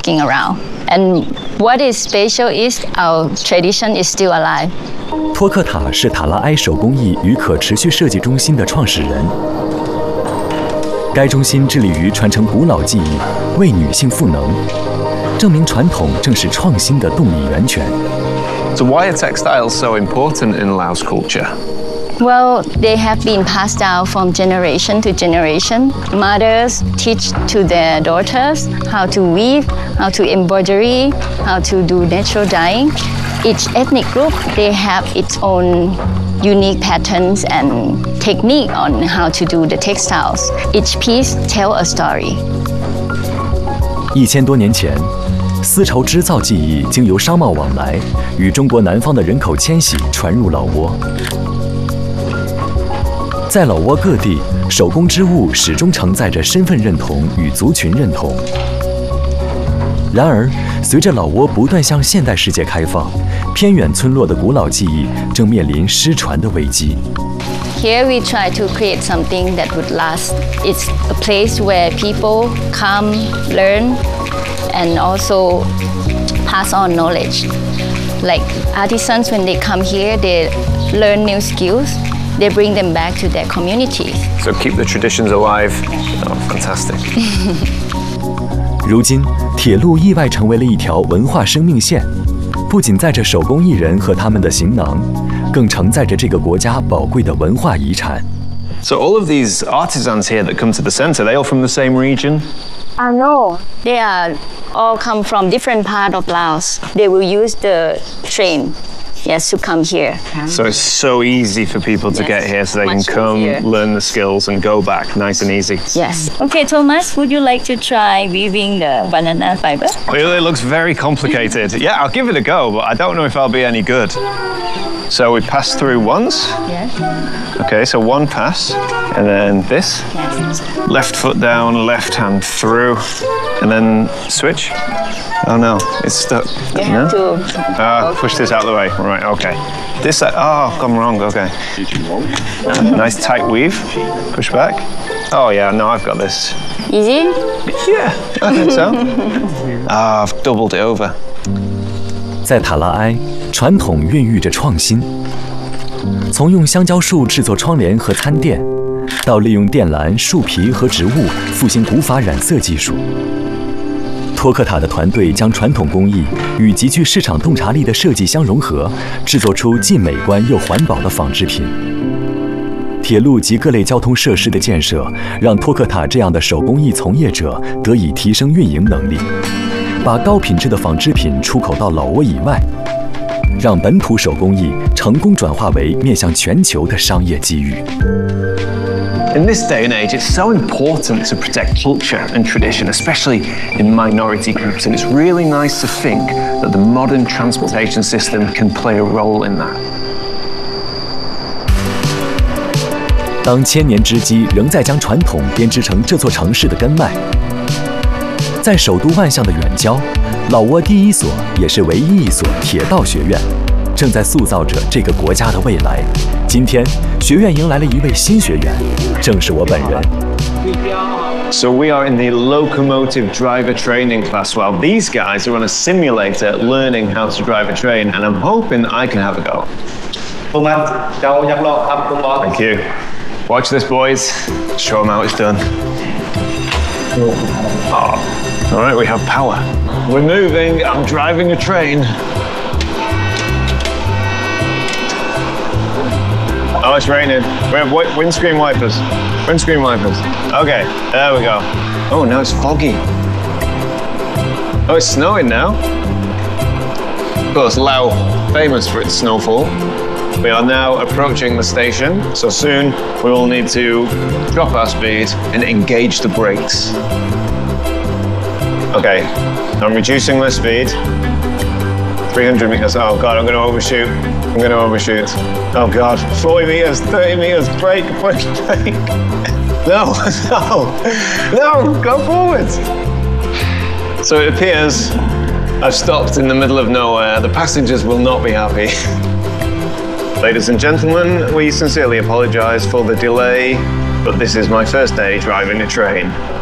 walking around. And what is special is our tradition is still alive. 托克塔是塔拉埃手工艺与可持续设计中心的创始人。该中心致力于传承古老技艺，为女性赋能，证明传统正是创新的动力源泉。 So why are textiles so important in Laos culture? Well, they have been passed down from generation to generation. Mothers teach to their daughters how to weave, how to embroidery, how to do natural dyeing. Each ethnic group, they have its own unique patterns and technique on how to do the textiles. Each piece tells a story. 1000多年前，丝绸织造技艺经由商贸往来，与中国南方的人口迁徙传入老挝。在老挝各地，手工织物始终承载着身份认同与族群认同。然而，随着老挝不断向现代世界开放，偏远村落的古老技艺正面临失传的危机。 Here we try to create something that would last. It's a place where people come, learn, and also pass on knowledge. Like artisans, when they come here, they learn new skills. They bring them back to their communities. So keep the traditions alive. Oh, fantastic. 如今，铁路意外成为了一条文化生命线，不仅载着手工艺人和他们的行囊，更承载着这个国家宝贵的文化遗产。 So all of these artisans here that come to the centre, they all from the same region? No, they are all come from different part of Laos. They will use the train. Yes, to come here. So it's so easy for people to get here so they can come, learn the skills and go back nice and easy. Yes. Okay, Thomas, would you like to try weaving the banana fiber? Well, it looks very complicated. Yeah, I'll give it a go, but I don't know if I'll be any good. So we pass through once. Yes. Okay, so one pass, and then this. Yes. Left foot down, left hand through, and then switch. Oh no, it's stuck. You have to push this out of the way. Right, okay. This side, oh, gone wrong, okay. Nice tight weave. Push back. Oh yeah, no, I've got this. Easy? Yeah, I think so. I've doubled it over. 在塔拉埃，传统孕育着创新。从用香蕉树制作窗帘和餐垫，到利用靛蓝、树皮和植物复兴古法染色技术。托克塔的团队将传统工艺与极具市场洞察力的设计相融合，制作出既美观又环保的纺织品。铁路及各类交通设施的建设，让托克塔这样的手工艺从业者得以提升运营能力，把高品质的纺织品出口到老挝以外，让本土手工艺成功转化为面向全球的商业机遇。 In this day and age, it's so important to protect culture and tradition, especially in minority groups, and it's really nice to think that the modern transportation system can play a role in that. 当千年之基仍在将传统编织成这座城市的根脉，在首都万象的远郊，老挝第一所也是唯一一所铁道学院，正在塑造着这个国家的未来。今天，学院迎来了一位新学员，正是我本人。 So we are in the locomotive driver training class, while these guys are on a simulator learning how to drive a train, and I'm hoping I can have a go. Thank you. Watch this, boys. Show them how it's done. Oh. All right, we have power. We're moving. I'm driving a train. Oh, it's raining. We have windscreen wipers. Windscreen wipers. Okay, there we go. Oh, now it's foggy. Oh, it's snowing now. Of course, Laos, famous for its snowfall. We are now approaching the station, so soon we will need to drop our speed and engage the brakes. Okay, I'm reducing my speed. 300 meters. Oh God, I'm going to overshoot. I'm going to overshoot. Oh God, 40 meters, 30 meters. Brake, brake, brake. No, no, no, go forward. So it appears I've stopped in the middle of nowhere. The passengers will not be happy. Ladies and gentlemen, we sincerely apologize for the delay, but this is my first day driving a train.